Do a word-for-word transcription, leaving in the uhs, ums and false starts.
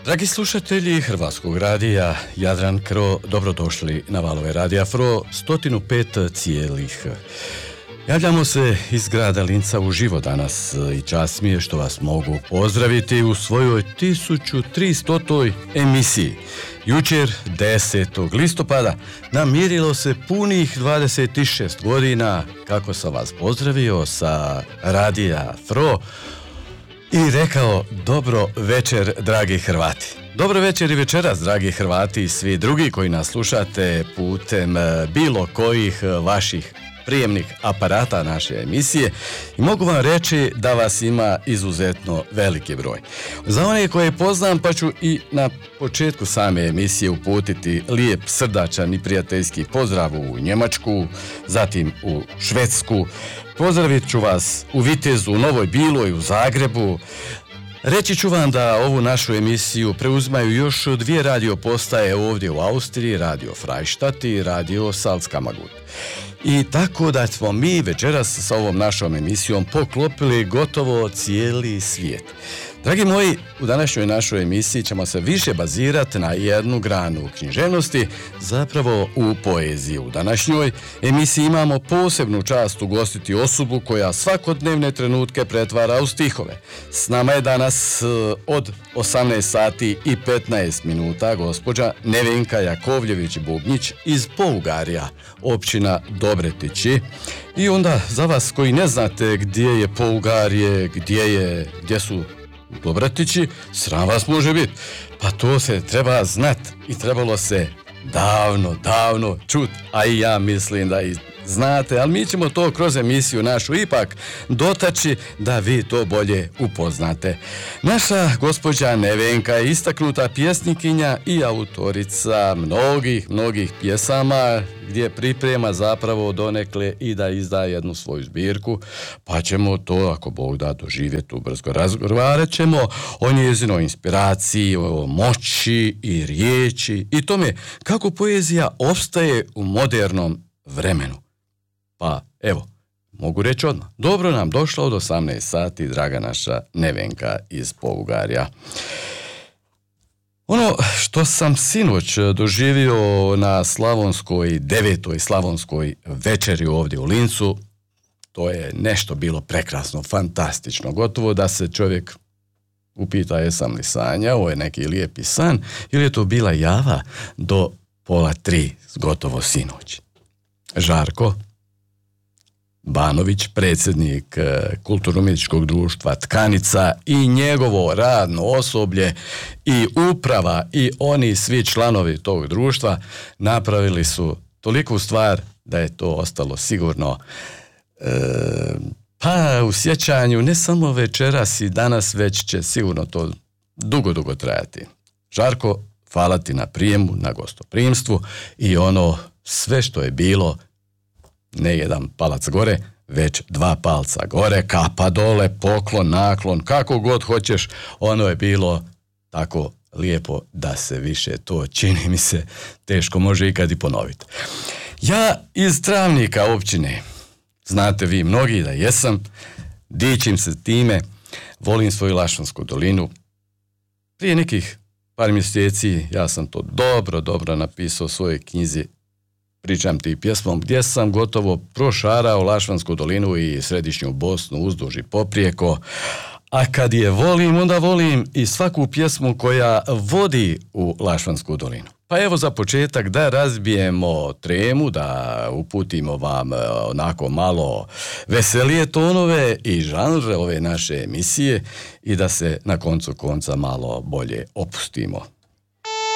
Dragi slušatelji Hrvatskog radija Jadran Kro, dobrodošli na valove Radija Fro sto pet cijelih. Javljamo se iz grada Linca uživo danas i čast mi je što vas mogu pozdraviti u svojoj tisuću tristotoj emisiji. Jučer, desetog listopada, namirilo se punih dvadeset šest godina kako sam vas pozdravio sa Radija Fro i rekao dobro večer, dragi Hrvati. Dobro večer i večeras, dragi Hrvati i svi drugi koji nas slušate putem bilo kojih vaših prijemnih aparata naše emisije i mogu vam reći da vas ima izuzetno veliki broj. Za one koje poznam pa ću i na početku same emisije uputiti lijep, srdačan i prijateljski pozdrav u Njemačku, zatim u Švedsku. Pozdravit ću vas u Vitezu, u Novoj Biloj, u Zagrebu. Reći ću vam da ovu našu emisiju preuzimaju još dvije radio postaje ovdje u Austriji, Radio Freistadt i Radio Salzkammergut. I tako da smo mi večeras sa ovom našom emisijom poklopili gotovo cijeli svijet. Dragi moji, u današnjoj našoj emisiji ćemo se više bazirati na jednu granu književnosti, zapravo u poeziji. U današnjoj emisiji imamo posebnu čast ugostiti osobu koja svakodnevne trenutke pretvara u stihove. S nama je danas od osamnaest sati i petnaest minuta gospođa Nevenka Jakovljević-Bubnjić iz Pougarja, općina Dobretići. I onda za vas koji ne znate gdje je Pougarje, gdje je, gdje su Dobretići, sram vas može biti. Pa to se treba znat i trebalo se davno, davno čut, a i ja mislim da i znate, ali mi ćemo to kroz emisiju našu ipak dotaći da vi to bolje upoznate. Naša gospođa Nevenka je istaknuta pjesnikinja i autorica mnogih, mnogih pjesama gdje priprema zapravo donekle i da izda jednu svoju zbirku, pa ćemo to, ako Bog da, doživjeti ubrzo. Razgovarat ćemo o njezinoj inspiraciji, o moći i riječi i tome kako poezija opstaje u modernom vremenu. Pa evo, mogu reći odmah, dobro nam došla od osamnaest sati, draga naša Nevenka iz Pougarja. Ono što sam sinoć doživio na slavonskoj, devetoj slavonskoj večeri ovdje u Lincu, to je nešto bilo prekrasno, fantastično, gotovo da se čovjek upita jesam li sanja, ovo je neki lijepi san, ili je to bila java do pola tri, gotovo sinoć. Žarko Banović, predsjednik Kulturno-umjetničkog društva Tkanica i njegovo radno osoblje i uprava i oni svi članovi tog društva napravili su toliku stvar da je to ostalo sigurno e, pa u sjećanju ne samo večeras i danas, već će sigurno to dugo, dugo trajati. Žarko, hvala ti na prijemu, na gostoprimstvu i ono sve što je bilo, ne jedan palac gore, već dva palca gore, kapa dole, poklon, naklon, kako god hoćeš, ono je bilo tako lijepo da se više to, čini mi se, teško može ikad i ponoviti. Ja iz Travnika općine, znate vi mnogi da jesam, dičim se time, volim svoju Lašvansku dolinu. Prije nekih par mjeseci ja sam to dobro, dobro napisao u svojoj knjizi Pričam ti pjesmom, gdje sam gotovo prošarao Lašvansku dolinu i središnju Bosnu uzduž i poprijeko, a kad je volim, onda volim i svaku pjesmu koja vodi u Lašvansku dolinu. Pa evo za početak da razbijemo tremu, da uputimo vam onako malo veselije tonove i žanre ove naše emisije i da se na koncu konca malo bolje opustimo.